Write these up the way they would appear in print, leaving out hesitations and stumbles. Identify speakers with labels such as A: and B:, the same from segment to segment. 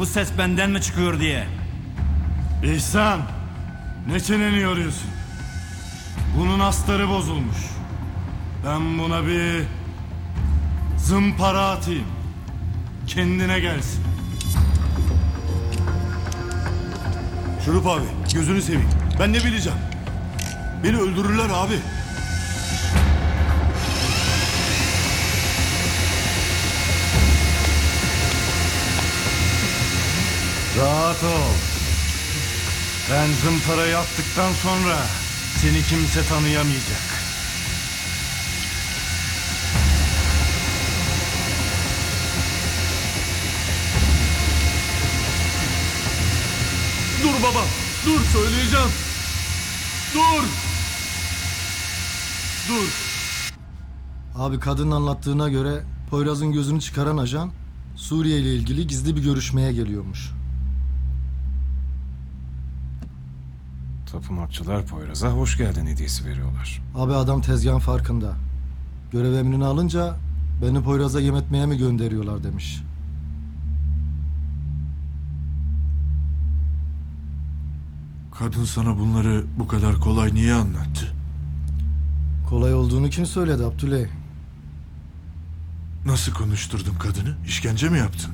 A: bu ses benden mi çıkıyor diye.
B: İhsan, ne çeneni yoruyorsun? Bunun astarı bozulmuş. Ben buna bir zımpara atayım. Kendine gelsin.
C: Şurup abi, gözünü seveyim. Ben ne bileceğim? Beni öldürürler abi.
B: Rahat ol. Ben zımparayı attıktan sonra seni kimse tanıyamayacak.
C: Dur baba, dur söyleyeceğim. Dur. Dur.
D: Abi kadının anlattığına göre Poyraz'ın gözünü çıkaran ajan Suriye ile ilgili gizli bir görüşmeye geliyormuş.
E: Tapınakçılar Poyraz'a hoş geldin hediyesi veriyorlar.
D: Abi adam tezgahın farkında. Görev emrini alınca beni Poyraz'a yem etmeye mi gönderiyorlar demiş.
C: Kadın sana bunları bu kadar kolay niye anlattı?
D: Kolay olduğunu kim söyledi Abdüley?
C: Nasıl konuşturdun kadını? İşkence mi yaptın?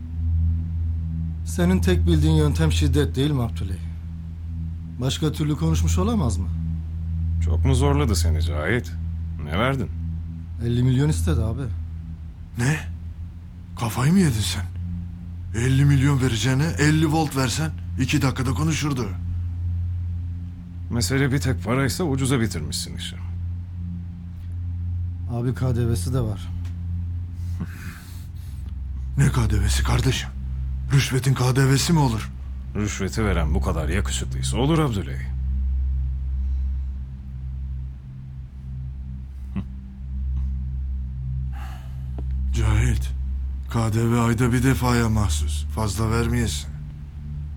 D: Senin tek bildiğin yöntem şiddet değil mi Abdüley? Başka türlü konuşmuş olamaz mı?
E: Çok mu zorladı seni Cahit? Ne verdin?
D: 50 milyon istedi abi.
C: Ne? Kafayı mı yedin sen? 50 milyon vereceğine 50 volt versen 2 dakikada konuşurdu.
E: Mesele bir tek paraysa ucuza bitirmişsin işi.
D: Abi KDV'si de var.
C: Ne KDV'si kardeşim? Rüşvetin KDV'si mi olur?
E: Rüşveti veren bu kadar yakışıklıysa olur Abdüley.
C: Cahit, KDV ayda bir defaya mahsus. Fazla vermeyesin.